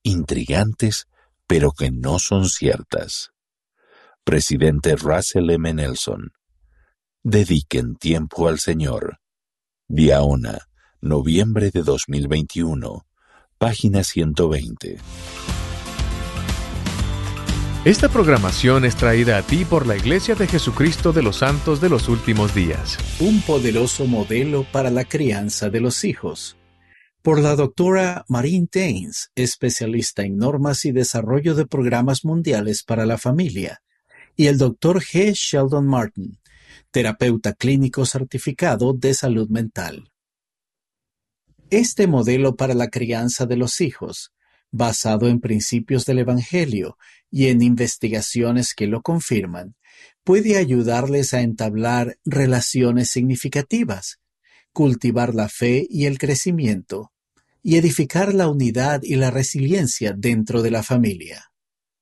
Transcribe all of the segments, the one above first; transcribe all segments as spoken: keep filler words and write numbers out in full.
intrigantes, pero que no son ciertas. Presidente Russell M. Nelson. Dediquen tiempo al Señor. Diaona, noviembre de dos mil veintiuno, página ciento veinte. Esta programación es traída a ti por la Iglesia de Jesucristo de los Santos de los Últimos Días. Un poderoso modelo para la crianza de los hijos. Por la doctora Maureen Taines, especialista en normas y desarrollo de programas mundiales para la familia, y el doctor G. Sheldon Martin, terapeuta clínico certificado de salud mental. Este modelo para la crianza de los hijos, basado en principios del Evangelio y en investigaciones que lo confirman, puede ayudarles a entablar relaciones significativas, cultivar la fe y el crecimiento, y edificar la unidad y la resiliencia dentro de la familia.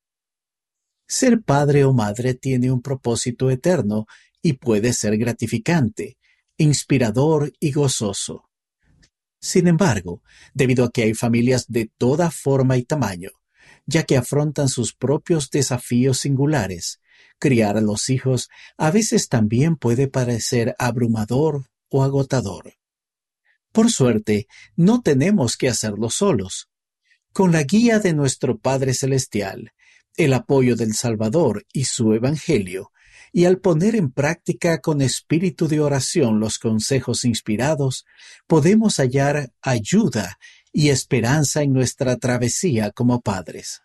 Ser padre o madre tiene un propósito eterno y puede ser gratificante, inspirador y gozoso. Sin embargo, debido a que hay familias de toda forma y tamaño, ya que afrontan sus propios desafíos singulares, criar a los hijos a veces también puede parecer abrumador o agotador. Por suerte, no tenemos que hacerlo solos. Con la guía de nuestro Padre Celestial, el apoyo del Salvador y su Evangelio, y al poner en práctica con espíritu de oración los consejos inspirados, podemos hallar ayuda y esperanza en nuestra travesía como padres.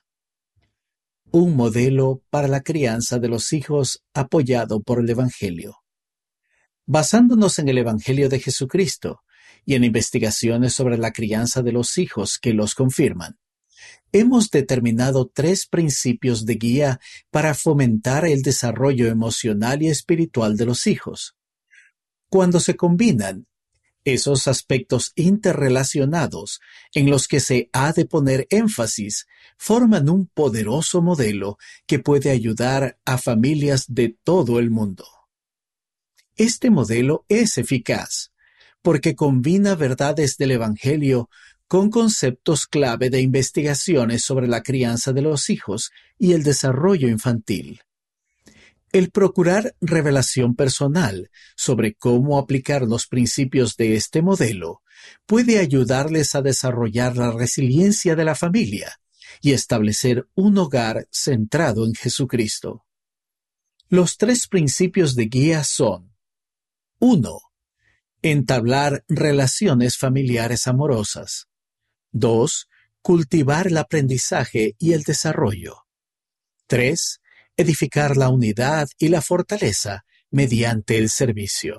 Un modelo para la crianza de los hijos apoyado por el Evangelio. Basándonos en el Evangelio de Jesucristo y en investigaciones sobre la crianza de los hijos que los confirman, hemos determinado tres principios de guía para fomentar el desarrollo emocional y espiritual de los hijos. Cuando se combinan esos aspectos interrelacionados en los que se ha de poner énfasis, forman un poderoso modelo que puede ayudar a familias de todo el mundo. Este modelo es eficaz porque combina verdades del Evangelio con conceptos clave de investigaciones sobre la crianza de los hijos y el desarrollo infantil. El procurar revelación personal sobre cómo aplicar los principios de este modelo puede ayudarles a desarrollar la resiliencia de la familia y establecer un hogar centrado en Jesucristo. Los tres principios de guía son: uno. Entablar relaciones familiares amorosas. dos. Cultivar el aprendizaje y el desarrollo. tres. Edificar la unidad y la fortaleza mediante el servicio.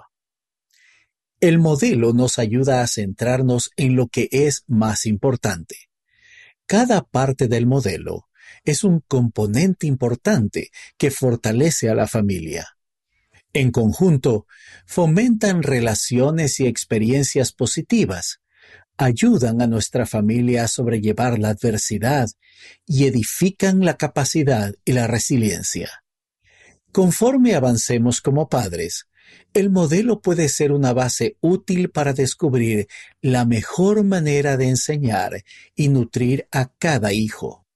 El modelo nos ayuda a centrarnos en lo que es más importante. Cada parte del modelo es un componente importante que fortalece a la familia. En conjunto, fomentan relaciones y experiencias positivas, ayudan a nuestra familia a sobrellevar la adversidad y edifican la capacidad y la resiliencia. Conforme avancemos como padres, el modelo puede ser una base útil para descubrir la mejor manera de enseñar y nutrir a cada hijo.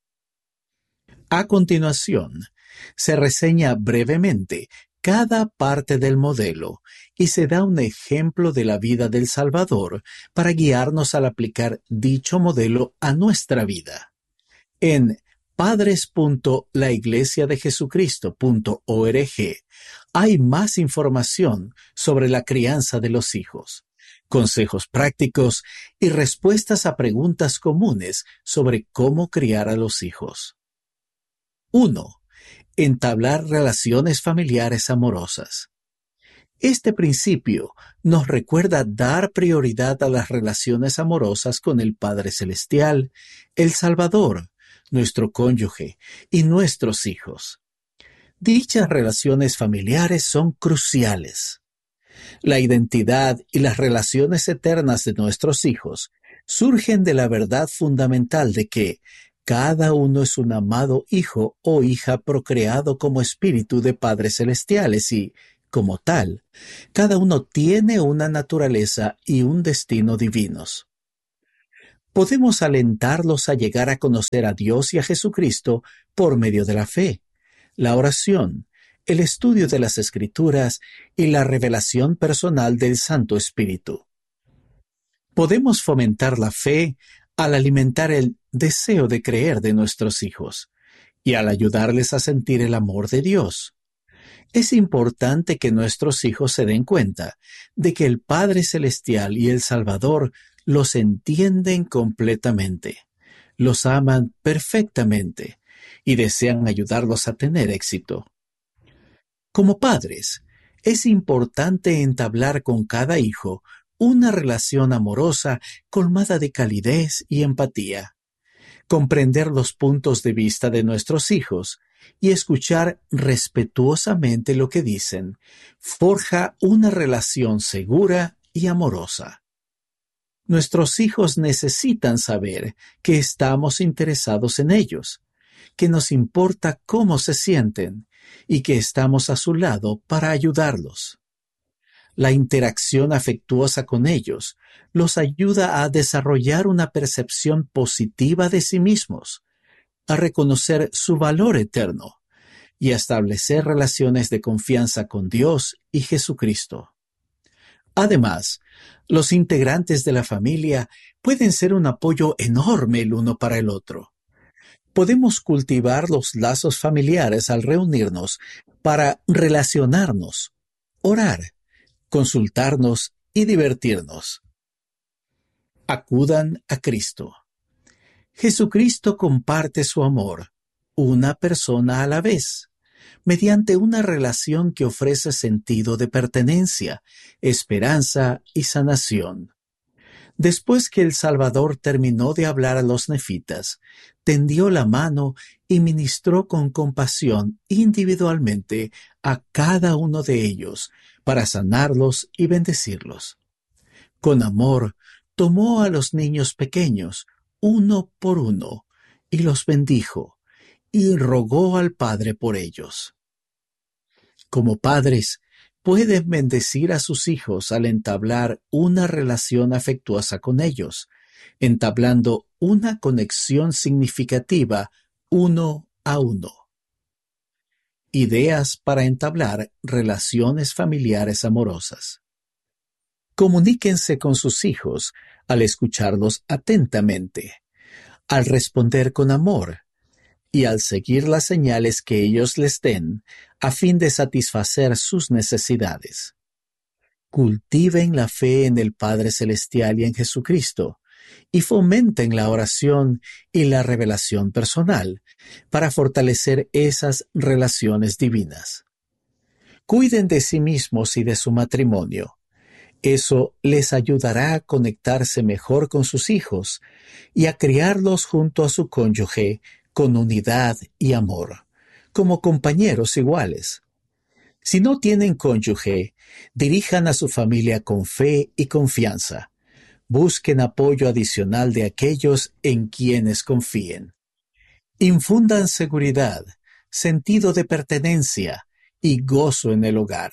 A continuación, se reseña brevemente cada parte del modelo y se da un ejemplo de la vida del Salvador para guiarnos al aplicar dicho modelo a nuestra vida. En padres punto la iglesia de jesucristo punto org hay más información sobre la crianza de los hijos, consejos prácticos y respuestas a preguntas comunes sobre cómo criar a los hijos. uno. Entablar relaciones familiares amorosas. Este principio nos recuerda dar prioridad a las relaciones amorosas con el Padre Celestial, el Salvador, nuestro cónyuge y nuestros hijos. Dichas relaciones familiares son cruciales. La identidad y las relaciones eternas de nuestros hijos surgen de la verdad fundamental de que cada uno es un amado hijo o hija procreado como espíritu de padres celestiales y, como tal, cada uno tiene una naturaleza y un destino divinos. Podemos alentarlos a llegar a conocer a Dios y a Jesucristo por medio de la fe, la oración, el estudio de las Escrituras y la revelación personal del Santo Espíritu. Podemos fomentar la fe al alimentar el deseo de creer de nuestros hijos y al ayudarles a sentir el amor de Dios. Es importante que nuestros hijos se den cuenta de que el Padre Celestial y el Salvador los entienden completamente, los aman perfectamente y desean ayudarlos a tener éxito. Como padres, es importante entablar con cada hijo una relación amorosa colmada de calidez y empatía. Comprender los puntos de vista de nuestros hijos y escuchar respetuosamente lo que dicen forja una relación segura y amorosa. Nuestros hijos necesitan saber que estamos interesados en ellos, que nos importa cómo se sienten y que estamos a su lado para ayudarlos. La interacción afectuosa con ellos los ayuda a desarrollar una percepción positiva de sí mismos, a reconocer su valor eterno y a establecer relaciones de confianza con Dios y Jesucristo. Además, los integrantes de la familia pueden ser un apoyo enorme el uno para el otro. Podemos cultivar los lazos familiares al reunirnos para relacionarnos, orar, consultarnos y divertirnos. Acudan a Cristo. Jesucristo comparte su amor, una persona a la vez, mediante una relación que ofrece sentido de pertenencia, esperanza y sanación. Después que el Salvador terminó de hablar a los nefitas, tendió la mano y ministró con compasión individualmente a cada uno de ellos para sanarlos y bendecirlos. Con amor, tomó a los niños pequeños, uno por uno, y los bendijo, y rogó al Padre por ellos. Como padres, pueden bendecir a sus hijos al entablar una relación afectuosa con ellos, entablando una conexión significativa uno a uno. Ideas para entablar relaciones familiares amorosas. Comuníquense con sus hijos al escucharlos atentamente, al responder con amor y al seguir las señales que ellos les den a fin de satisfacer sus necesidades. Cultiven la fe en el Padre Celestial y en Jesucristo, y fomenten la oración y la revelación personal para fortalecer esas relaciones divinas. Cuiden de sí mismos y de su matrimonio. Eso les ayudará a conectarse mejor con sus hijos y a criarlos junto a su cónyuge con unidad y amor, como compañeros iguales. Si no tienen cónyuge, dirijan a su familia con fe y confianza. Busquen apoyo adicional de aquellos en quienes confíen. Infundan seguridad, sentido de pertenencia y gozo en el hogar.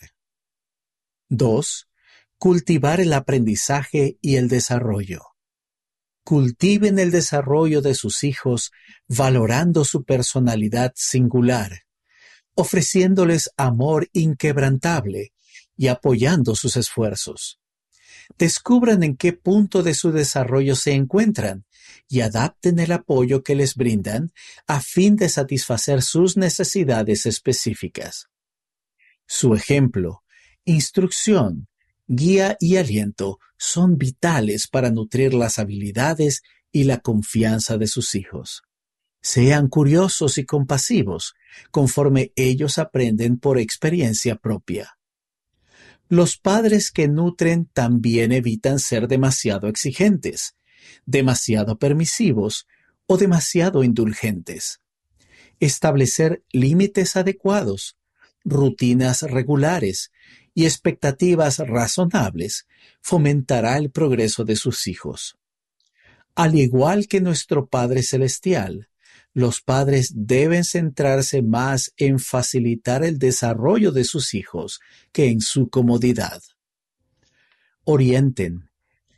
dos. Cultivar el aprendizaje y el desarrollo. Cultiven el desarrollo de sus hijos valorando su personalidad singular, ofreciéndoles amor inquebrantable y apoyando sus esfuerzos. Descubran en qué punto de su desarrollo se encuentran y adapten el apoyo que les brindan a fin de satisfacer sus necesidades específicas. Su ejemplo, instrucción, guía y aliento son vitales para nutrir las habilidades y la confianza de sus hijos. Sean curiosos y compasivos conforme ellos aprenden por experiencia propia. Los padres que nutren también evitan ser demasiado exigentes, demasiado permisivos o demasiado indulgentes. Establecer límites adecuados, rutinas regulares y expectativas razonables fomentará el progreso de sus hijos. Al igual que nuestro Padre Celestial, los padres deben centrarse más en facilitar el desarrollo de sus hijos que en su comodidad. Orienten,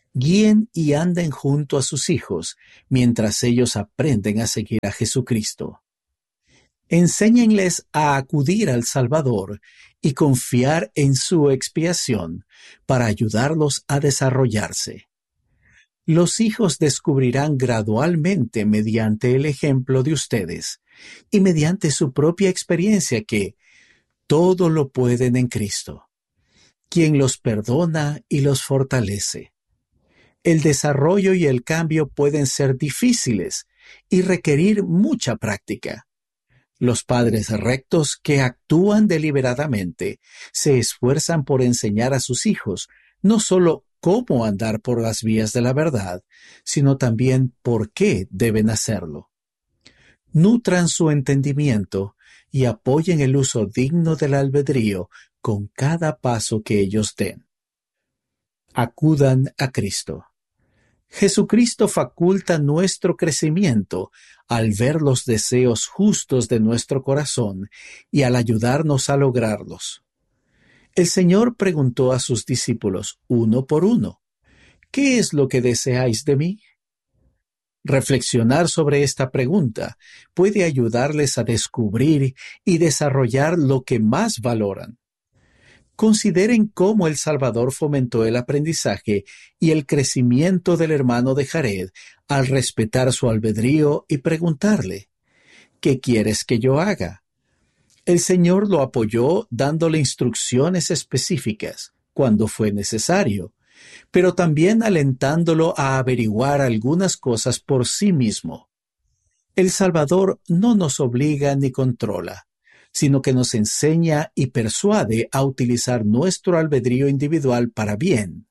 Guíen y anden junto a sus hijos mientras ellos aprenden a seguir a Jesucristo. Enséñenles a acudir al Salvador y confiar en su expiación para ayudarlos a desarrollarse. Los hijos descubrirán gradualmente mediante el ejemplo de ustedes y mediante su propia experiencia que todo lo pueden en Cristo, quien los perdona y los fortalece. El desarrollo y el cambio pueden ser difíciles y requerir mucha práctica. Los padres rectos que actúan deliberadamente se esfuerzan por enseñar a sus hijos no solo cómo andar por las vías de la verdad, sino también por qué deben hacerlo. Nutran su entendimiento y apoyen el uso digno del albedrío con cada paso que ellos den. Acudan a Cristo. Jesucristo faculta nuestro crecimiento al ver los deseos justos de nuestro corazón y al ayudarnos a lograrlos. El Señor preguntó a sus discípulos uno por uno, ¿qué es lo que deseáis de mí? Reflexionar sobre esta pregunta puede ayudarles a descubrir y desarrollar lo que más valoran. Consideren cómo el Salvador fomentó el aprendizaje y el crecimiento del hermano de Jared al respetar su albedrío y preguntarle, ¿qué quieres que yo haga? El Señor lo apoyó dándole instrucciones específicas cuando fue necesario, pero también alentándolo a averiguar algunas cosas por sí mismo. El Salvador no nos obliga ni controla, sino que nos enseña y persuade a utilizar nuestro albedrío individual para bien.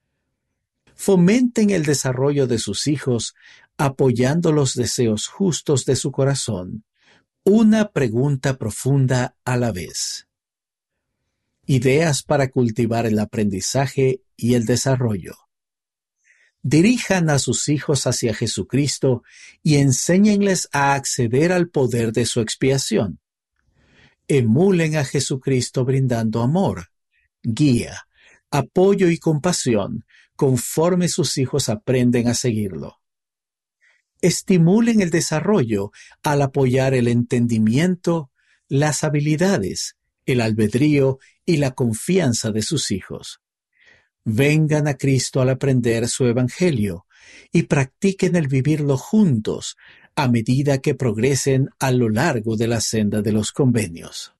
Fomenten el desarrollo de sus hijos apoyando los deseos justos de su corazón, una pregunta profunda a la vez. Ideas para cultivar el aprendizaje y el desarrollo. Dirijan a sus hijos hacia Jesucristo y enséñenles a acceder al poder de su expiación. Emulen a Jesucristo brindando amor, guía, apoyo y compasión conforme sus hijos aprenden a seguirlo. Estimulen el desarrollo al apoyar el entendimiento, las habilidades, el albedrío y la confianza de sus hijos. Vengan a Cristo al aprender su evangelio y practiquen el vivirlo juntos a medida que progresen a lo largo de la senda de los convenios.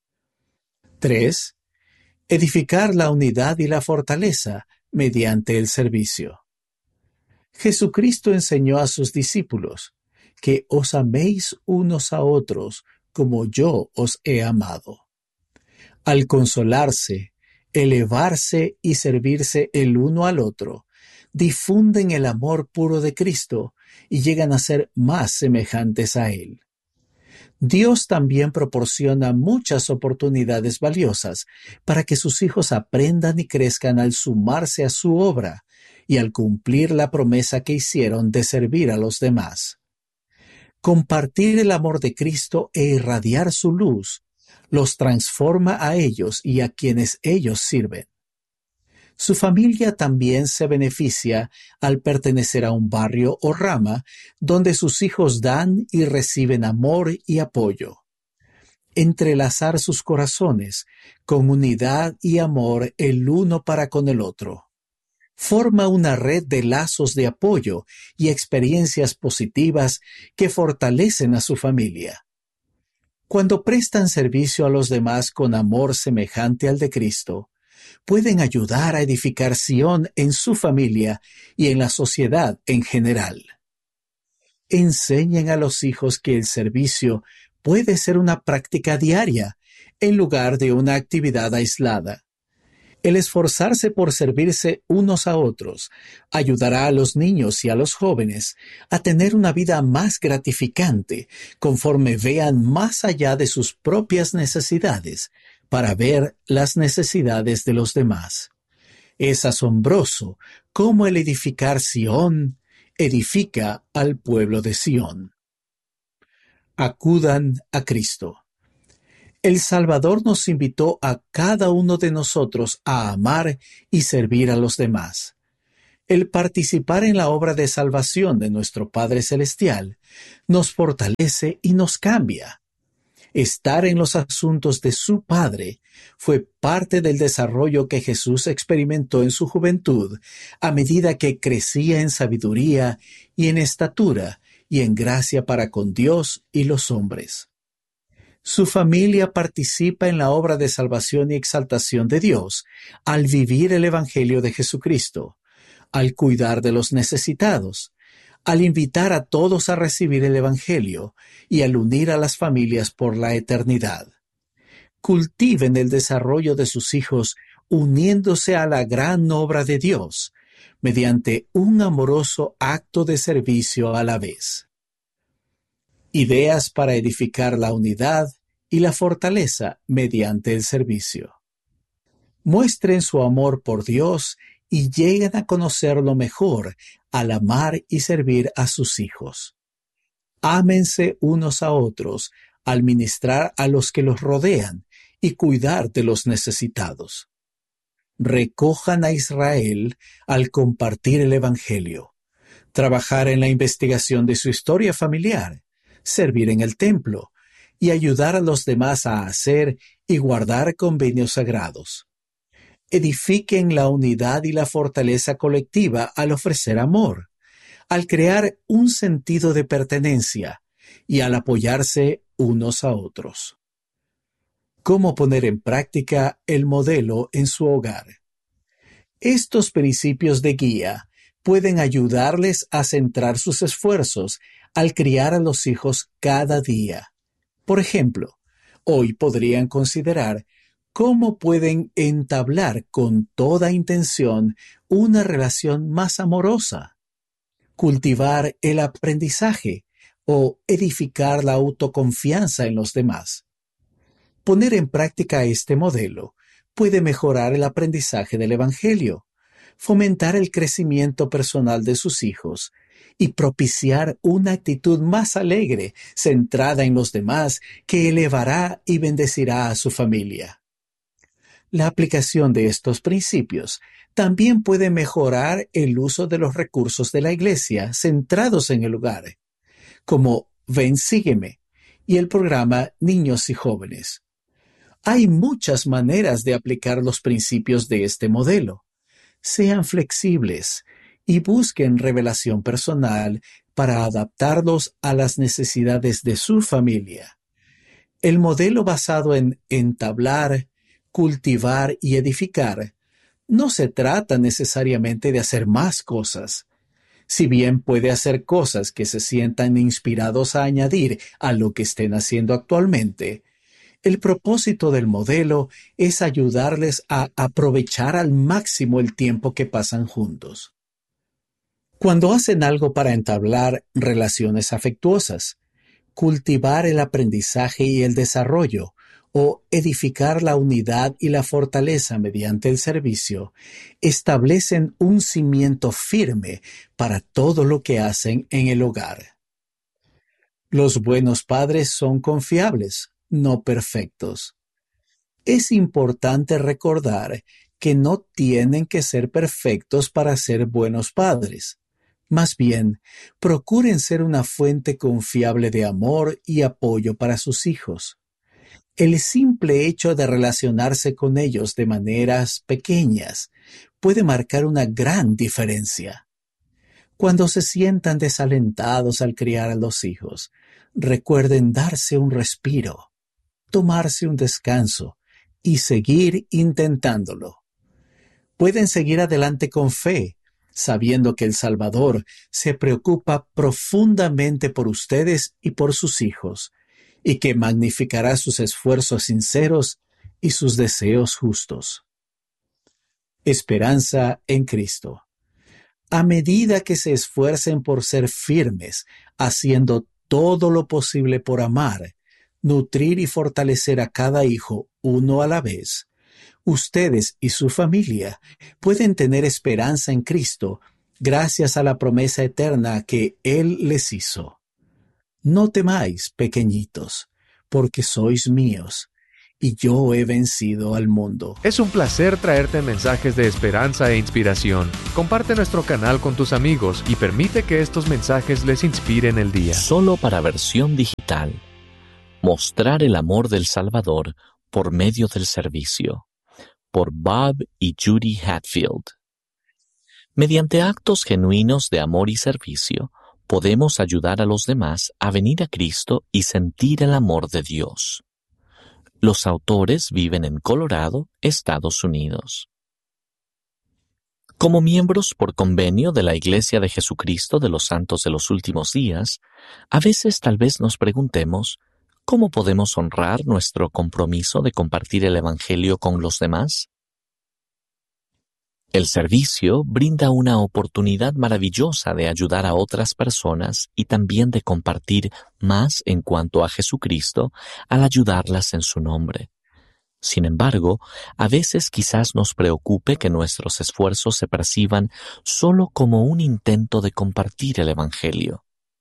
tres. Edificar la unidad y la fortaleza mediante el servicio. Jesucristo enseñó a sus discípulos que os améis unos a otros como yo os he amado. Al consolarse, elevarse y servirse el uno al otro, difunden el amor puro de Cristo y llegan a ser más semejantes a Él. Dios también proporciona muchas oportunidades valiosas para que sus hijos aprendan y crezcan al sumarse a su obra y al cumplir la promesa que hicieron de servir a los demás. Compartir el amor de Cristo e irradiar su luz los transforma a ellos y a quienes ellos sirven. Su familia también se beneficia al pertenecer a un barrio o rama donde sus hijos dan y reciben amor y apoyo. Entrelazar sus corazones con unidad y amor el uno para con el otro forma una red de lazos de apoyo y experiencias positivas que fortalecen a su familia. Cuando prestan servicio a los demás con amor semejante al de Cristo, pueden ayudar a edificar Sion en su familia y en la sociedad en general. Enseñen a los hijos que el servicio puede ser una práctica diaria en lugar de una actividad aislada. El esforzarse por servirse unos a otros ayudará a los niños y a los jóvenes a tener una vida más gratificante conforme vean más allá de sus propias necesidades para ver las necesidades de los demás. Es asombroso cómo el edificar Sion edifica al pueblo de Sion. Acudan a Cristo. El Salvador nos invitó a cada uno de nosotros a amar y servir a los demás. El participar en la obra de salvación de nuestro Padre Celestial nos fortalece y nos cambia. Estar en los asuntos de su Padre fue parte del desarrollo que Jesús experimentó en su juventud a medida que crecía en sabiduría y en estatura y en gracia para con Dios y los hombres. Su familia participa en la obra de salvación y exaltación de Dios al vivir el Evangelio de Jesucristo, al cuidar de los necesitados, al invitar a todos a recibir el Evangelio y al unir a las familias por la eternidad. Cultiven el desarrollo de sus hijos uniéndose a la gran obra de Dios mediante un amoroso acto de servicio a la vez. Ideas para edificar la unidad y la fortaleza mediante el servicio. Muestren su amor por Dios y lleguen a conocerlo mejor al amar y servir a sus hijos. Ámense unos a otros al ministrar a los que los rodean y cuidar de los necesitados. Recojan a Israel al compartir el Evangelio, trabajar en la investigación de su historia familiar, servir en el templo y ayudar a los demás a hacer y guardar convenios sagrados. Edifiquen la unidad y la fortaleza colectiva al ofrecer amor, al crear un sentido de pertenencia y al apoyarse unos a otros. ¿Cómo poner en práctica el modelo en su hogar? Estos principios de guía pueden ayudarles a centrar sus esfuerzos al criar a los hijos cada día. Por ejemplo, hoy podrían considerar cómo pueden entablar con toda intención una relación más amorosa, cultivar el aprendizaje o edificar la autoconfianza en los demás. Poner en práctica este modelo puede mejorar el aprendizaje del Evangelio, fomentar el crecimiento personal de sus hijos y propiciar una actitud más alegre, centrada en los demás, que elevará y bendecirá a su familia. La aplicación de estos principios también puede mejorar el uso de los recursos de la Iglesia centrados en el hogar, como Ven, Sígueme y el programa Niños y Jóvenes. Hay muchas maneras de aplicar los principios de este modelo. Sean flexibles y busquen revelación personal para adaptarlos a las necesidades de su familia. El modelo basado en entablar, cultivar y edificar no se trata necesariamente de hacer más cosas. Si bien puede hacer cosas que se sientan inspirados a añadir a lo que estén haciendo actualmente, el propósito del modelo es ayudarles a aprovechar al máximo el tiempo que pasan juntos. Cuando hacen algo para entablar relaciones afectuosas, cultivar el aprendizaje y el desarrollo, o edificar la unidad y la fortaleza mediante el servicio, establecen un cimiento firme para todo lo que hacen en el hogar. Los buenos padres son confiables, no perfectos. Es importante recordar que no tienen que ser perfectos para ser buenos padres. Más bien, procuren ser una fuente confiable de amor y apoyo para sus hijos. El simple hecho de relacionarse con ellos de maneras pequeñas puede marcar una gran diferencia. Cuando se sientan desalentados al criar a los hijos, recuerden darse un respiro, tomarse un descanso y seguir intentándolo. Pueden seguir adelante con fe, sabiendo que el Salvador se preocupa profundamente por ustedes y por sus hijos, y que magnificará sus esfuerzos sinceros y sus deseos justos. Esperanza en Cristo. A medida que se esfuercen por ser firmes, haciendo todo lo posible por amar, nutrir y fortalecer a cada hijo uno a la vez, ustedes y su familia pueden tener esperanza en Cristo gracias a la promesa eterna que Él les hizo. No temáis, pequeñitos, porque sois míos, y yo he vencido al mundo. Es un placer traerte mensajes de esperanza e inspiración. Comparte nuestro canal con tus amigos y permite que estos mensajes les inspiren el día. Solo para versión digital. Mostrar el amor del Salvador por medio del servicio. Por Bob y Judy Hatfield. Mediante actos genuinos de amor y servicio, podemos ayudar a los demás a venir a Cristo y sentir el amor de Dios. Los autores viven en Colorado, Estados Unidos. Como miembros por convenio de la Iglesia de Jesucristo de los Santos de los Últimos Días, a veces tal vez nos preguntemos, ¿cómo podemos honrar nuestro compromiso de compartir el Evangelio con los demás? El servicio brinda una oportunidad maravillosa de ayudar a otras personas y también de compartir más en cuanto a Jesucristo al ayudarlas en su nombre. Sin embargo, a veces quizás nos preocupe que nuestros esfuerzos se perciban solo como un intento de compartir el Evangelio.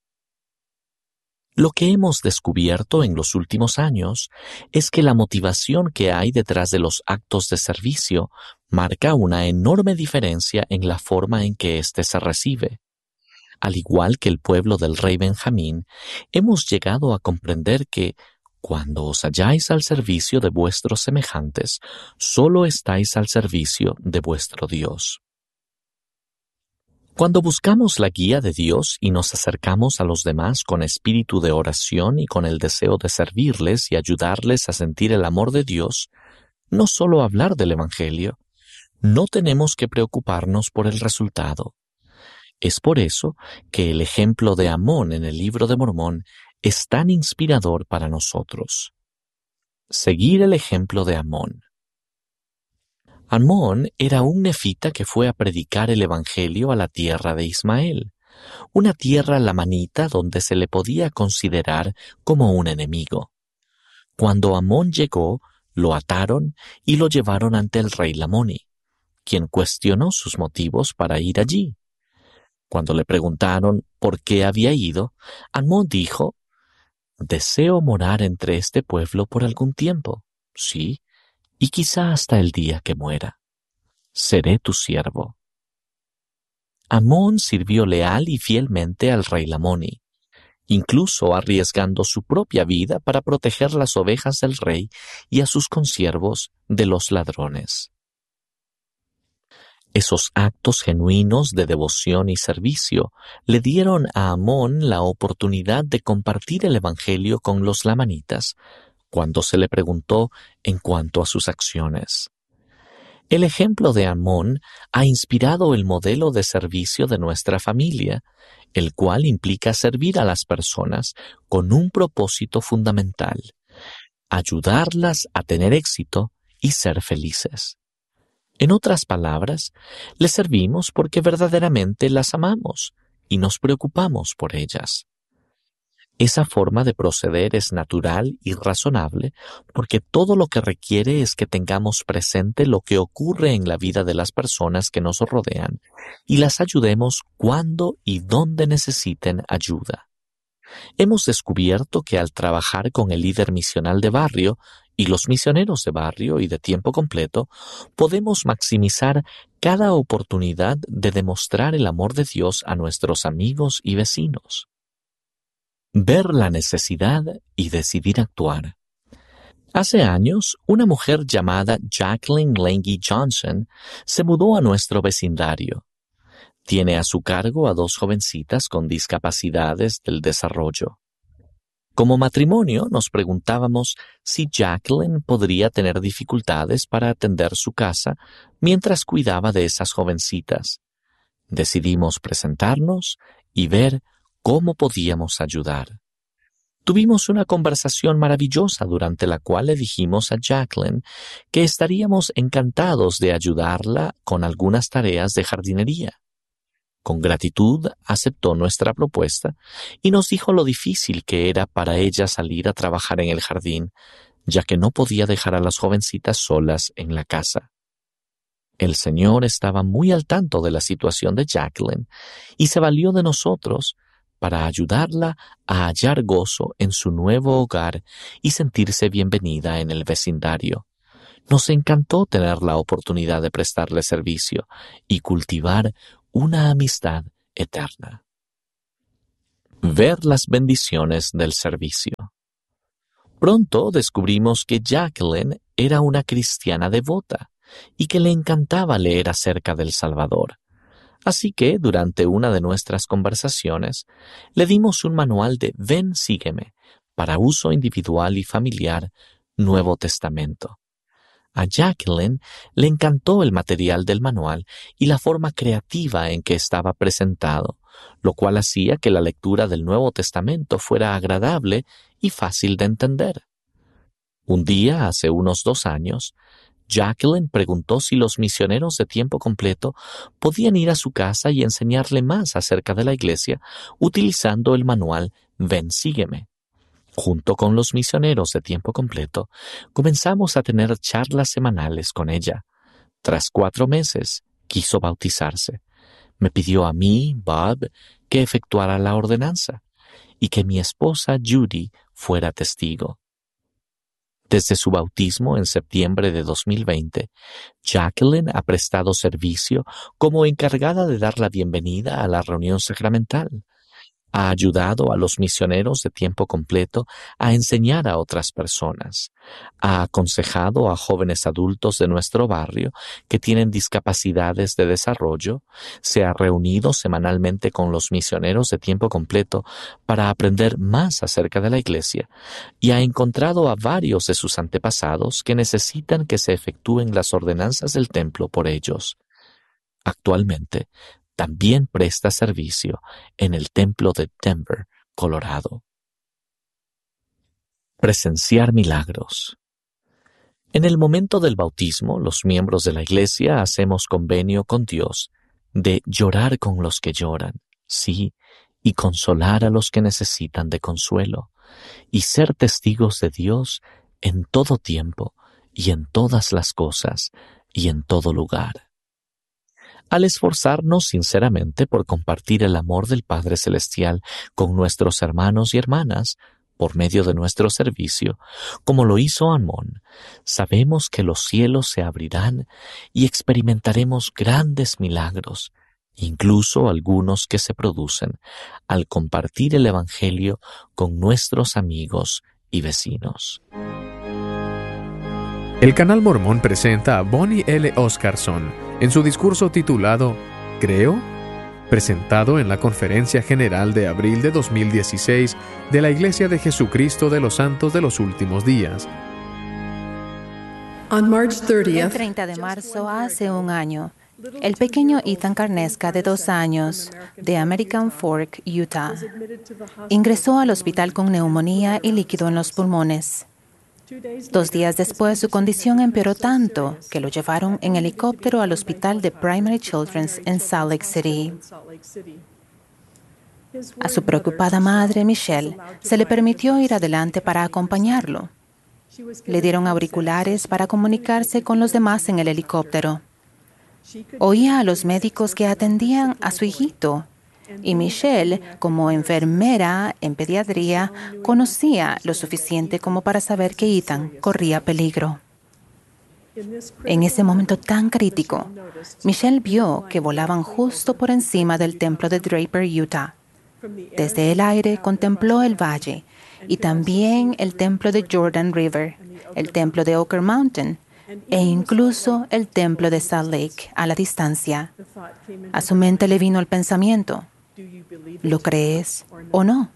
Lo que hemos descubierto en los últimos años es que la motivación que hay detrás de los actos de servicio marca una enorme diferencia en la forma en que éste se recibe. Al igual que el pueblo del rey Benjamín, hemos llegado a comprender que cuando os halláis al servicio de vuestros semejantes, solo estáis al servicio de vuestro Dios. Cuando buscamos la guía de Dios y nos acercamos a los demás con espíritu de oración y con el deseo de servirles y ayudarles a sentir el amor de Dios, no solo hablar del Evangelio, no tenemos que preocuparnos por el resultado. Es por eso que el ejemplo de Amón en el Libro de Mormón es tan inspirador para nosotros. Seguir el ejemplo de Amón. Amón era un nefita que fue a predicar el Evangelio a la tierra de Ismael, una tierra lamanita donde se le podía considerar como un enemigo. Cuando Amón llegó, lo ataron y lo llevaron ante el rey Lamoni, quien cuestionó sus motivos para ir allí. Cuando le preguntaron por qué había ido, Amón dijo, «Deseo morar entre este pueblo por algún tiempo, sí, y quizá hasta el día que muera. Seré tu siervo». Amón sirvió leal y fielmente al rey Lamoni, incluso arriesgando su propia vida para proteger las ovejas del rey y a sus consiervos de los ladrones. Esos actos genuinos de devoción y servicio le dieron a Amón la oportunidad de compartir el Evangelio con los lamanitas, cuando se le preguntó en cuanto a sus acciones. El ejemplo de Amón ha inspirado el modelo de servicio de nuestra familia, el cual implica servir a las personas con un propósito fundamental: ayudarlas a tener éxito y ser felices. En otras palabras, les servimos porque verdaderamente las amamos y nos preocupamos por ellas. Esa forma de proceder es natural y razonable porque todo lo que requiere es que tengamos presente lo que ocurre en la vida de las personas que nos rodean y las ayudemos cuando y donde necesiten ayuda. Hemos descubierto que al trabajar con el líder misional de barrio y los misioneros de barrio y de tiempo completo, podemos maximizar cada oportunidad de demostrar el amor de Dios a nuestros amigos y vecinos. Ver la necesidad y decidir actuar. Hace años, una mujer llamada Jacqueline Lange Johnson se mudó a nuestro vecindario. Tiene a su cargo a dos jovencitas con discapacidades del desarrollo. Como matrimonio nos preguntábamos si Jacqueline podría tener dificultades para atender su casa mientras cuidaba de esas jovencitas. Decidimos presentarnos y ver cómo podíamos ayudar. Tuvimos una conversación maravillosa durante la cual le dijimos a Jacqueline que estaríamos encantados de ayudarla con algunas tareas de jardinería. Con gratitud aceptó nuestra propuesta y nos dijo lo difícil que era para ella salir a trabajar en el jardín, ya que no podía dejar a las jovencitas solas en la casa. El Señor estaba muy al tanto de la situación de Jacqueline y se valió de nosotros para ayudarla a hallar gozo en su nuevo hogar y sentirse bienvenida en el vecindario. Nos encantó tener la oportunidad de prestarle servicio y cultivar una amistad eterna. Ver las bendiciones del servicio. Pronto descubrimos que Jacqueline era una cristiana devota y que le encantaba leer acerca del Salvador. Así que, durante una de nuestras conversaciones, le dimos un manual de Ven, sígueme, para uso individual y familiar, Nuevo Testamento. A Jacqueline le encantó el material del manual y la forma creativa en que estaba presentado, lo cual hacía que la lectura del Nuevo Testamento fuera agradable y fácil de entender. Un día, hace unos dos años, Jacqueline preguntó si los misioneros de tiempo completo podían ir a su casa y enseñarle más acerca de la iglesia utilizando el manual Ven, sígueme. Junto con los misioneros de tiempo completo, comenzamos a tener charlas semanales con ella. Tras cuatro meses, quiso bautizarse. Me pidió a mí, Bob, que efectuara la ordenanza y que mi esposa Judy fuera testigo. Desde su bautismo en septiembre de dos mil veinte, Jacqueline ha prestado servicio como encargada de dar la bienvenida a la reunión sacramental. Ha ayudado a los misioneros de tiempo completo a enseñar a otras personas. Ha aconsejado a jóvenes adultos de nuestro barrio que tienen discapacidades de desarrollo. Se ha reunido semanalmente con los misioneros de tiempo completo para aprender más acerca de la iglesia y ha encontrado a varios de sus antepasados que necesitan que se efectúen las ordenanzas del templo por ellos. Actualmente, también presta servicio en el templo de Denver, Colorado. Presenciar milagros. En el momento del bautismo, los miembros de la iglesia hacemos convenio con Dios de llorar con los que lloran, sí, y consolar a los que necesitan de consuelo, y ser testigos de Dios en todo tiempo y en todas las cosas y en todo lugar. Al esforzarnos sinceramente por compartir el amor del Padre Celestial con nuestros hermanos y hermanas, por medio de nuestro servicio, como lo hizo Amón, sabemos que los cielos se abrirán y experimentaremos grandes milagros, incluso algunos que se producen al compartir el Evangelio con nuestros amigos y vecinos. El Canal Mormón presenta a Bonnie L. Oscarson en su discurso titulado ¿Creo?, presentado en la Conferencia General de abril de dos mil dieciséis de la Iglesia de Jesucristo de los Santos de los Últimos Días. El treinta de marzo, hace un año, el pequeño Ethan Carnesca, de dos años, de American Fork, Utah, ingresó al hospital con neumonía y líquido en los pulmones. Dos días después, su condición empeoró tanto que lo llevaron en helicóptero al hospital de Primary Children's en Salt Lake City. A su preocupada madre, Michelle, se le permitió ir adelante para acompañarlo. Le dieron auriculares para comunicarse con los demás en el helicóptero. Oía a los médicos que atendían a su hijito, y Michelle, como enfermera en pediatría, conocía lo suficiente como para saber que Ethan corría peligro. En ese momento tan crítico, Michelle vio que volaban justo por encima del templo de Draper, Utah. Desde el aire contempló el valle y también el templo de Jordan River, el templo de Ocker Mountain e incluso el templo de Salt Lake a la distancia. A su mente le vino el pensamiento: ¿lo crees o no?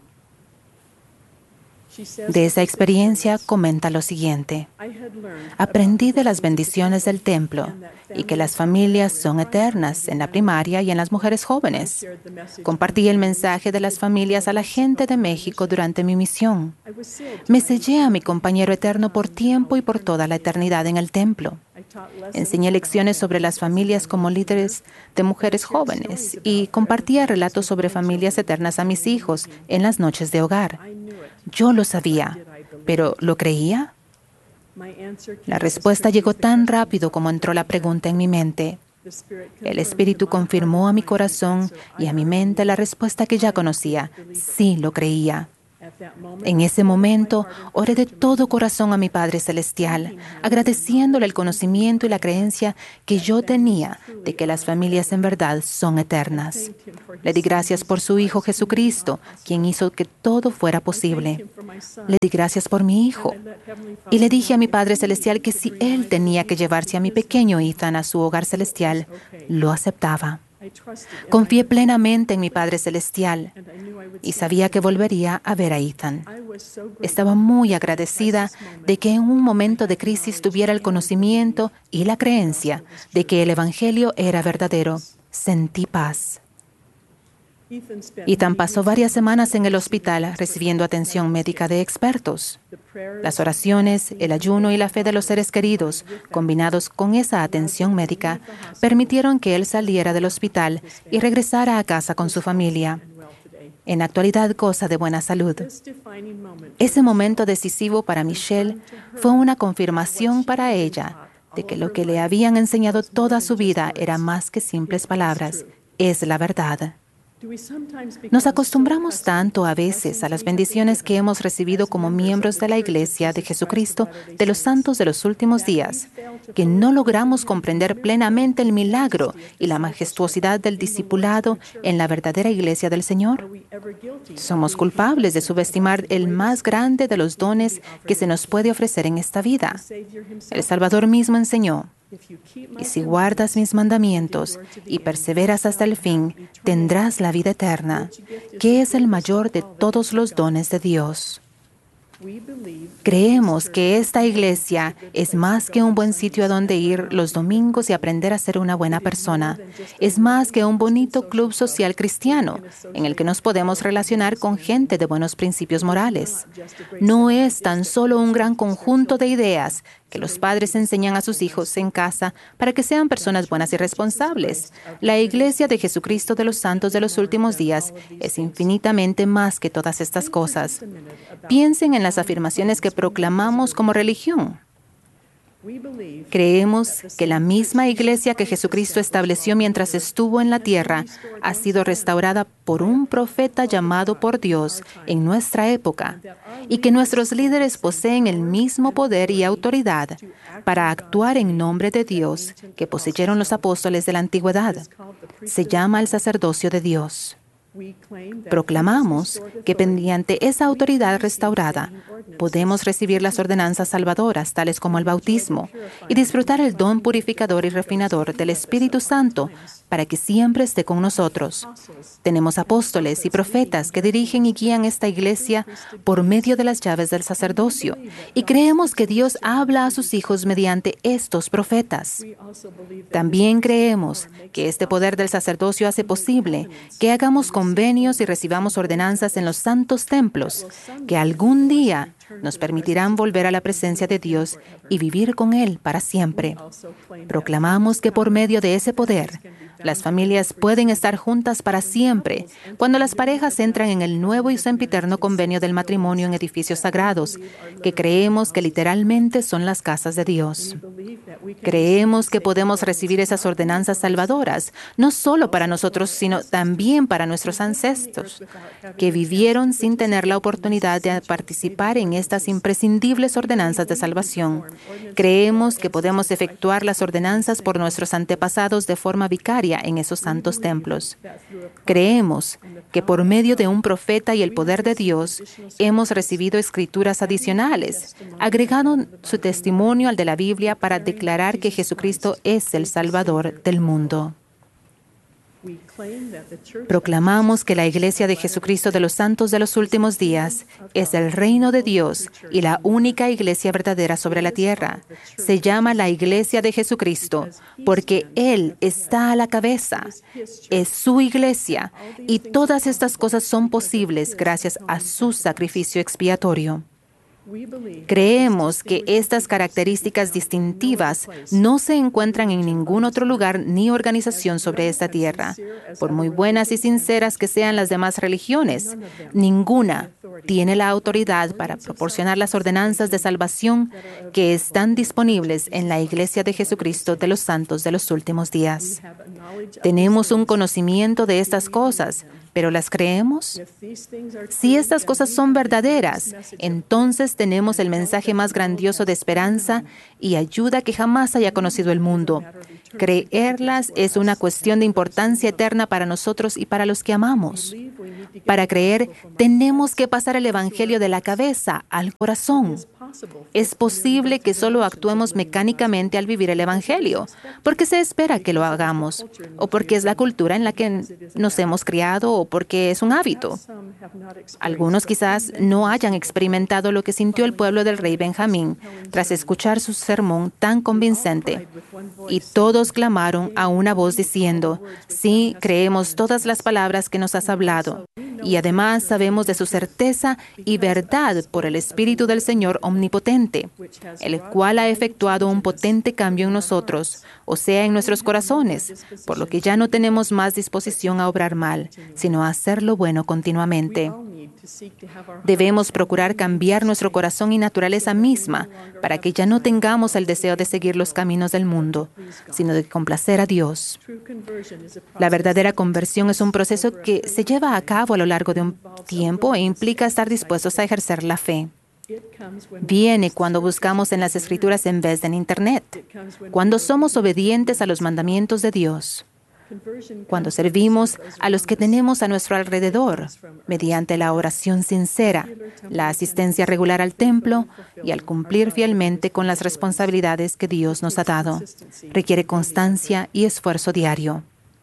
De esa experiencia comenta lo siguiente: aprendí de las bendiciones del templo y que las familias son eternas en la primaria y en las mujeres jóvenes. Compartí el mensaje de las familias a la gente de México durante mi misión. Me sellé a mi compañero eterno por tiempo y por toda la eternidad en el templo. Enseñé lecciones sobre las familias como líderes de mujeres jóvenes y compartía relatos sobre familias eternas a mis hijos en las noches de hogar. Yo lo sabía, pero ¿lo creía? La respuesta llegó tan rápido como entró la pregunta en mi mente. El Espíritu confirmó a mi corazón y a mi mente la respuesta que ya conocía. Sí, lo creía. En ese momento, oré de todo corazón a mi Padre Celestial, agradeciéndole el conocimiento y la creencia que yo tenía de que las familias en verdad son eternas. Le di gracias por su Hijo Jesucristo, quien hizo que todo fuera posible. Le di gracias por mi Hijo. Y le dije a mi Padre Celestial que si Él tenía que llevarse a mi pequeño Ethan a su hogar celestial, lo aceptaba. Confié plenamente en mi Padre Celestial y sabía que volvería a ver a Ethan. Estaba muy agradecida de que en un momento de crisis tuviera el conocimiento y la creencia de que el Evangelio era verdadero. Sentí paz. Ethan pasó varias semanas en el hospital recibiendo atención médica de expertos. Las oraciones, el ayuno y la fe de los seres queridos, combinados con esa atención médica, permitieron que él saliera del hospital y regresara a casa con su familia. En la actualidad goza de buena salud. Ese momento decisivo para Michelle fue una confirmación para ella de que lo que le habían enseñado toda su vida era más que simples palabras, es la verdad. Nos acostumbramos tanto a veces a las bendiciones que hemos recibido como miembros de la Iglesia de Jesucristo de los Santos de los Últimos Días, que no logramos comprender plenamente el milagro y la majestuosidad del discipulado en la verdadera Iglesia del Señor. Somos culpables de subestimar el más grande de los dones que se nos puede ofrecer en esta vida. El Salvador mismo enseñó: y si guardas mis mandamientos y perseveras hasta el fin, tendrás la vida eterna, que es el mayor de todos los dones de Dios. Creemos que esta iglesia es más que un buen sitio a donde ir los domingos y aprender a ser una buena persona. Es más que un bonito club social cristiano en el que nos podemos relacionar con gente de buenos principios morales. No es tan solo un gran conjunto de ideas que los padres enseñan a sus hijos en casa para que sean personas buenas y responsables. La Iglesia de Jesucristo de los Santos de los Últimos Días es infinitamente más que todas estas cosas. Piensen en las afirmaciones que proclamamos como religión. Creemos que la misma iglesia que Jesucristo estableció mientras estuvo en la tierra ha sido restaurada por un profeta llamado por Dios en nuestra época y que nuestros líderes poseen el mismo poder y autoridad para actuar en nombre de Dios que poseyeron los apóstoles de la antigüedad. Se llama el sacerdocio de Dios. Proclamamos que mediante esa autoridad restaurada podemos recibir las ordenanzas salvadoras, tales como el bautismo, y disfrutar el don purificador y refinador del Espíritu Santo para que siempre esté con nosotros. Tenemos apóstoles y profetas que dirigen y guían esta iglesia por medio de las llaves del sacerdocio, y creemos que Dios habla a sus hijos mediante estos profetas. También creemos que este poder del sacerdocio hace posible que hagamos convenios y recibamos ordenanzas en los santos templos, que algún día nos permitirán volver a la presencia de Dios y vivir con Él para siempre. Proclamamos que por medio de ese poder, las familias pueden estar juntas para siempre cuando las parejas entran en el nuevo y sempiterno convenio del matrimonio en edificios sagrados, que creemos que literalmente son las casas de Dios. Creemos que podemos recibir esas ordenanzas salvadoras, no solo para nosotros, sino también para nuestros ancestros, que vivieron sin tener la oportunidad de participar en estas imprescindibles ordenanzas de salvación. Creemos que podemos efectuar las ordenanzas por nuestros antepasados de forma vicaria en esos santos templos. Creemos que por medio de un profeta y el poder de Dios hemos recibido escrituras adicionales, agregando su testimonio al de la Biblia para declarar que Jesucristo es el Salvador del mundo. Proclamamos que la Iglesia de Jesucristo de los Santos de los Últimos Días es el reino de Dios y la única iglesia verdadera sobre la tierra. Se llama la Iglesia de Jesucristo porque Él está a la cabeza. Es su iglesia y todas estas cosas son posibles gracias a su sacrificio expiatorio. Creemos que estas características distintivas no se encuentran en ningún otro lugar ni organización sobre esta tierra. Por muy buenas y sinceras que sean las demás religiones, ninguna tiene la autoridad para proporcionar las ordenanzas de salvación que están disponibles en la Iglesia de Jesucristo de los Santos de los Últimos Días. Tenemos un conocimiento de estas cosas, ¿pero las creemos? Si estas cosas son verdaderas, entonces tenemos el mensaje más grandioso de esperanza y ayuda que jamás haya conocido el mundo. Creerlas es una cuestión de importancia eterna para nosotros y para los que amamos. Para creer, tenemos que pasar el Evangelio de la cabeza al corazón. Es posible que solo actuemos mecánicamente al vivir el Evangelio, porque se espera que lo hagamos, o porque es la cultura en la que nos hemos criado, o porque es un hábito. Algunos quizás no hayan experimentado lo que sintió el pueblo del rey Benjamín tras escuchar su sermón tan convincente. Y todos clamaron a una voz diciendo: sí, creemos todas las palabras que nos has hablado. Y además sabemos de su certeza y verdad por el Espíritu del Señor omnipotente, el cual ha efectuado un potente cambio en nosotros, o sea, en nuestros corazones, por lo que ya no tenemos más disposición a obrar mal, sino a hacer lo bueno continuamente. Debemos procurar cambiar nuestro corazón y naturaleza misma para que ya no tengamos el deseo de seguir los caminos del mundo, sino de complacer a Dios. La verdadera conversión es un proceso que se lleva a cabo a lo largo de un tiempo e implica estar dispuestos a ejercer la fe. Viene cuando buscamos en las Escrituras en vez de en Internet, cuando somos obedientes a los mandamientos de Dios, cuando servimos a los que tenemos a nuestro alrededor mediante la oración sincera, la asistencia regular al templo y al cumplir fielmente con las responsabilidades que Dios nos ha dado. Requiere constancia y esfuerzo diario.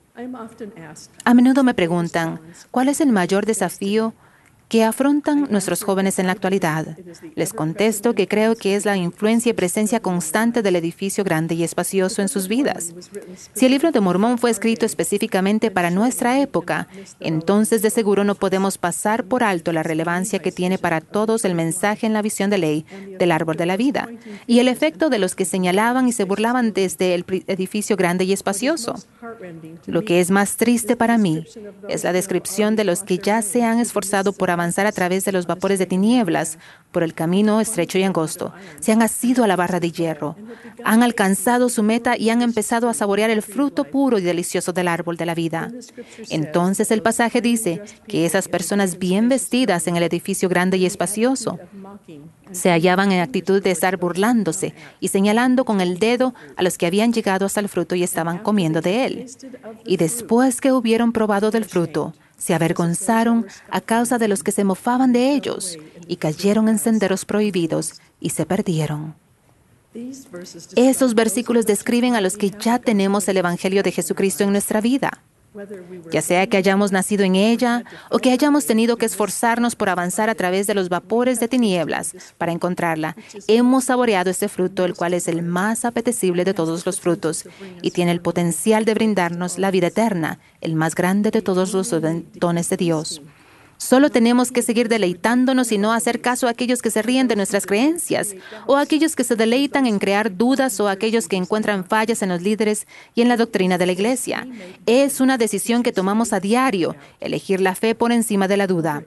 A menudo me preguntan, ¿cuál es el mayor desafío que afrontan nuestros jóvenes en la actualidad? Les contesto que creo que es la influencia y presencia constante del edificio grande y espacioso en sus vidas. Si el libro de Mormón fue escrito específicamente para nuestra época, entonces de seguro no podemos pasar por alto la relevancia que tiene para todos el mensaje en la visión de ley del árbol de la vida y el efecto de los que señalaban y se burlaban desde el edificio grande y espacioso. Lo que es más triste para mí es la descripción de los que ya se han esforzado por avanzar a través de los vapores de tinieblas por el camino estrecho y angosto. Se han asido a la barra de hierro, han alcanzado su meta y han empezado a saborear el fruto puro y delicioso del árbol de la vida. Entonces el pasaje dice que esas personas bien vestidas en el edificio grande y espacioso se hallaban en actitud de estar burlándose y señalando con el dedo a los que habían llegado hasta el fruto y estaban comiendo de él. Y después que hubieron probado del fruto, se avergonzaron a causa de los que se mofaban de ellos y cayeron en senderos prohibidos y se perdieron. Esos versículos describen a los que ya tenemos el Evangelio de Jesucristo en nuestra vida. Ya sea que hayamos nacido en ella o que hayamos tenido que esforzarnos por avanzar a través de los vapores de tinieblas para encontrarla, hemos saboreado este fruto, el cual es el más apetecible de todos los frutos y tiene el potencial de brindarnos la vida eterna, el más grande de todos los dones de Dios. Solo tenemos que seguir deleitándonos y no hacer caso a aquellos que se ríen de nuestras creencias, o a aquellos que se deleitan en crear dudas, o a aquellos que encuentran fallas en los líderes y en la doctrina de la Iglesia. Es una decisión que tomamos a diario, elegir la fe por encima de la duda.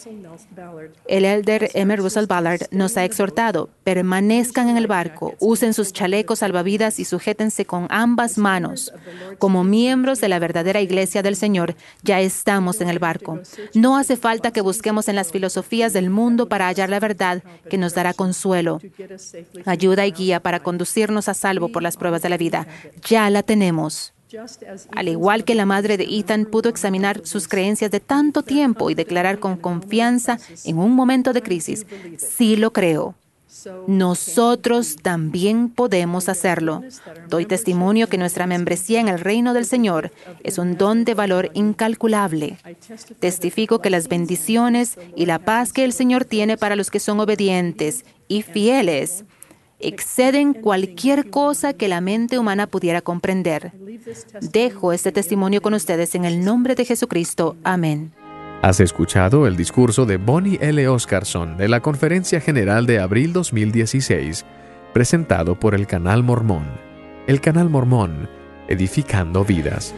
El elder M. Russell Ballard nos ha exhortado: permanezcan en el barco, usen sus chalecos salvavidas y sujétense con ambas manos. Como miembros de la verdadera Iglesia del Señor, ya estamos en el barco. No hace falta que busquemos en las filosofías del mundo para hallar la verdad que nos dará consuelo, ayuda y guía para conducirnos a salvo por las pruebas de la vida. Ya la tenemos. Al igual que la madre de Ethan pudo examinar sus creencias de tanto tiempo y declarar con confianza en un momento de crisis: sí lo creo. Nosotros también podemos hacerlo. Doy testimonio que nuestra membresía en el reino del Señor es un don de valor incalculable. Testifico que las bendiciones y la paz que el Señor tiene para los que son obedientes y fieles exceden cualquier cosa que la mente humana pudiera comprender. Dejo este testimonio con ustedes en el nombre de Jesucristo. Amén. Has escuchado el discurso de Bonnie L. Oscarson de la Conferencia General de abril dos mil dieciséis, presentado por el Canal Mormón. El Canal Mormón, edificando vidas.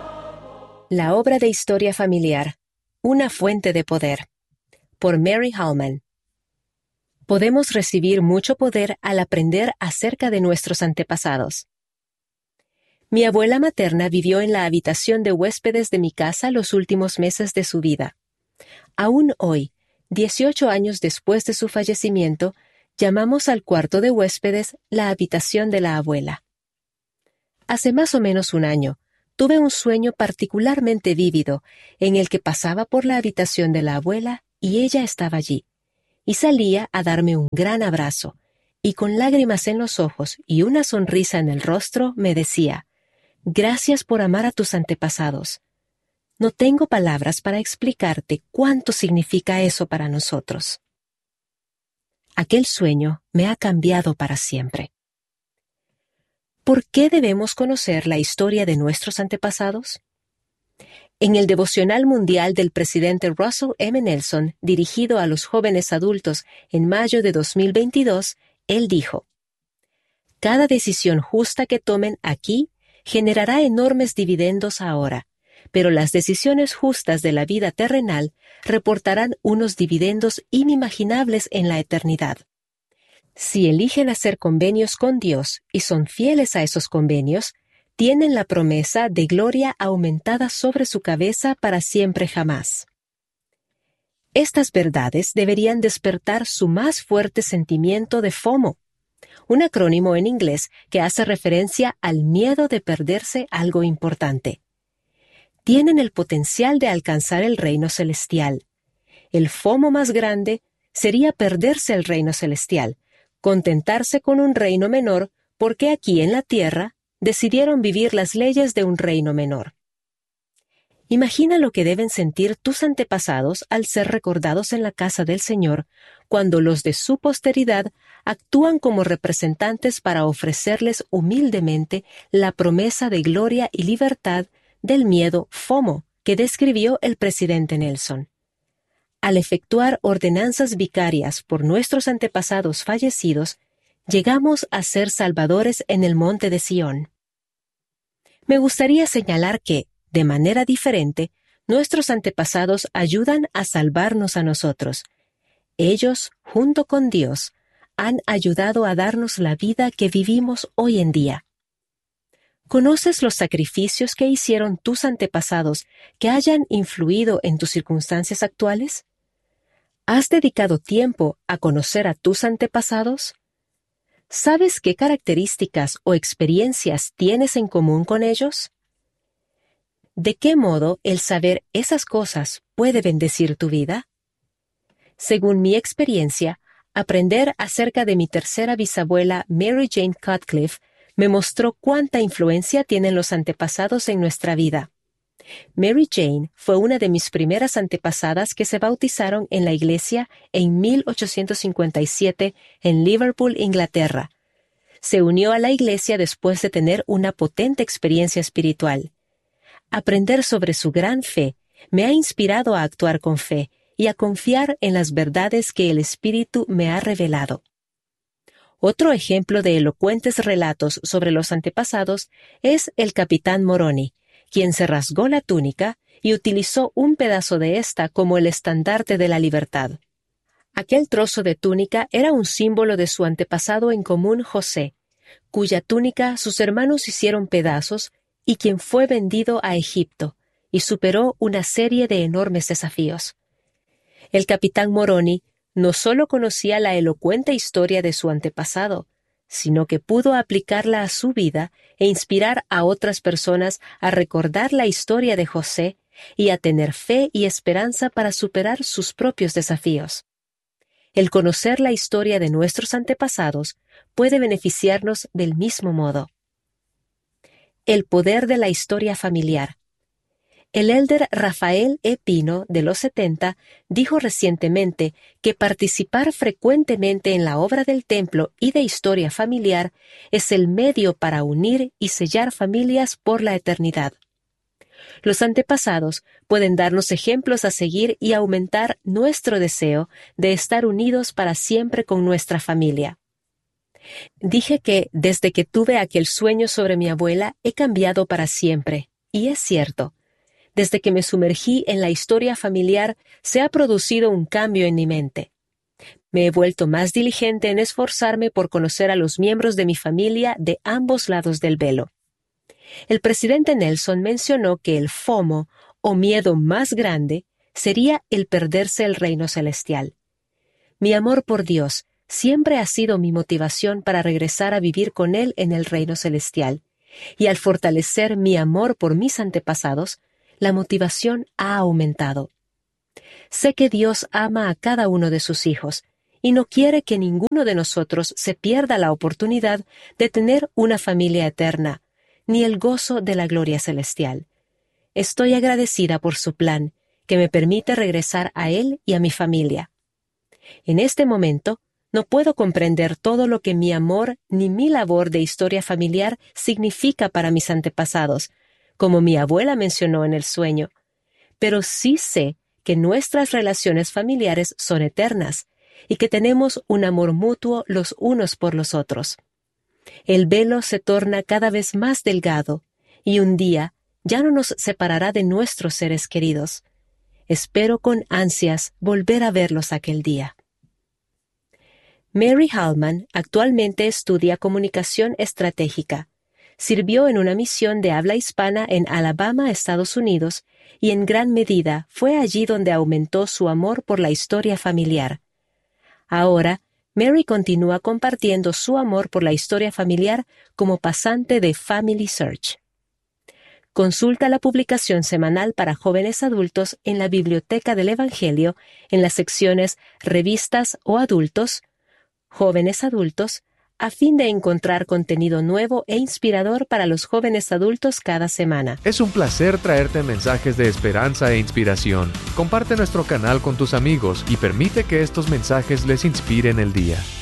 La obra de historia familiar, una fuente de poder, por Mary Hallman. Podemos recibir mucho poder al aprender acerca de nuestros antepasados. Mi abuela materna vivió en la habitación de huéspedes de mi casa los últimos meses de su vida. Aún hoy, dieciocho años después de su fallecimiento, llamamos al cuarto de huéspedes la habitación de la abuela. Hace más o menos un año, tuve un sueño particularmente vívido en el que pasaba por la habitación de la abuela y ella estaba allí, y salía a darme un gran abrazo, y con lágrimas en los ojos y una sonrisa en el rostro me decía: «Gracias por amar a tus antepasados. No tengo palabras para explicarte cuánto significa eso para nosotros». Aquel sueño me ha cambiado para siempre. ¿Por qué debemos conocer la historia de nuestros antepasados? En el devocional mundial del presidente Russell M. Nelson, dirigido a los jóvenes adultos en mayo de dos mil veintidós, él dijo: «Cada decisión justa que tomen aquí generará enormes dividendos ahora, pero las decisiones justas de la vida terrenal reportarán unos dividendos inimaginables en la eternidad. Si eligen hacer convenios con Dios y son fieles a esos convenios, tienen la promesa de gloria aumentada sobre su cabeza para siempre jamás». Estas verdades deberían despertar su más fuerte sentimiento de FOMO, un acrónimo en inglés que hace referencia al miedo de perderse algo importante. Tienen el potencial de alcanzar el reino celestial. El FOMO más grande sería perderse el reino celestial, contentarse con un reino menor porque aquí en la tierra decidieron vivir las leyes de un reino menor. Imagina lo que deben sentir tus antepasados al ser recordados en la casa del Señor cuando los de su posteridad actúan como representantes para ofrecerles humildemente la promesa de gloria y libertad del miedo FOMO que describió el presidente Nelson. Al efectuar ordenanzas vicarias por nuestros antepasados fallecidos, llegamos a ser salvadores en el monte de Sión. Me gustaría señalar que, de manera diferente, nuestros antepasados ayudan a salvarnos a nosotros. Ellos, junto con Dios, han ayudado a darnos la vida que vivimos hoy en día. ¿Conoces los sacrificios que hicieron tus antepasados que hayan influido en tus circunstancias actuales? ¿Has dedicado tiempo a conocer a tus antepasados? ¿Sabes qué características o experiencias tienes en común con ellos? ¿De qué modo el saber esas cosas puede bendecir tu vida? Según mi experiencia, aprender acerca de mi tercera bisabuela Mary Jane Cutcliffe me mostró cuánta influencia tienen los antepasados en nuestra vida. Mary Jane fue una de mis primeras antepasadas que se bautizaron en la iglesia en mil ochocientos cincuenta y siete en Liverpool, Inglaterra. Se unió a la iglesia después de tener una potente experiencia espiritual. Aprender sobre su gran fe me ha inspirado a actuar con fe y a confiar en las verdades que el Espíritu me ha revelado. Otro ejemplo de elocuentes relatos sobre los antepasados es el capitán Moroni, quien se rasgó la túnica y utilizó un pedazo de ésta como el estandarte de la libertad. Aquel trozo de túnica era un símbolo de su antepasado en común José, cuya túnica sus hermanos hicieron pedazos y quien fue vendido a Egipto y superó una serie de enormes desafíos. El capitán Moroni no solo conocía la elocuente historia de su antepasado, sino que pudo aplicarla a su vida e inspirar a otras personas a recordar la historia de José y a tener fe y esperanza para superar sus propios desafíos. El conocer la historia de nuestros antepasados puede beneficiarnos del mismo modo. El poder de la historia familiar. El elder Rafael E. Pino, de los setenta, dijo recientemente que participar frecuentemente en la obra del templo y de historia familiar es el medio para unir y sellar familias por la eternidad. Los antepasados pueden darnos ejemplos a seguir y aumentar nuestro deseo de estar unidos para siempre con nuestra familia. Dije que desde que tuve aquel sueño sobre mi abuela he cambiado para siempre, y es cierto. Desde que me sumergí en la historia familiar se ha producido un cambio en mi mente. Me he vuelto más diligente en esforzarme por conocer a los miembros de mi familia de ambos lados del velo. El presidente Nelson mencionó que el FOMO, o miedo más grande, sería el perderse el reino celestial. Mi amor por Dios siempre ha sido mi motivación para regresar a vivir con Él en el reino celestial, y al fortalecer mi amor por mis antepasados, la motivación ha aumentado. Sé que Dios ama a cada uno de sus hijos, y no quiere que ninguno de nosotros se pierda la oportunidad de tener una familia eterna, ni el gozo de la gloria celestial. Estoy agradecida por su plan, que me permite regresar a Él y a mi familia. En este momento, no puedo comprender todo lo que mi amor ni mi labor de historia familiar significa para mis antepasados, como mi abuela mencionó en el sueño, pero sí sé que nuestras relaciones familiares son eternas y que tenemos un amor mutuo los unos por los otros. El velo se torna cada vez más delgado y un día ya no nos separará de nuestros seres queridos. Espero con ansias volver a verlos aquel día. Mary Hallman actualmente estudia comunicación estratégica. Sirvió en una misión de habla hispana en Alabama, Estados Unidos, y en gran medida fue allí donde aumentó su amor por la historia familiar. Ahora, Mary continúa compartiendo su amor por la historia familiar como pasante de Family Search. Consulta la publicación semanal para jóvenes adultos en la Biblioteca del Evangelio en las secciones Revistas o Adultos, Jóvenes Adultos, a fin de encontrar contenido nuevo e inspirador para los jóvenes adultos cada semana. Es un placer traerte mensajes de esperanza e inspiración. Comparte nuestro canal con tus amigos y permite que estos mensajes les inspiren el día.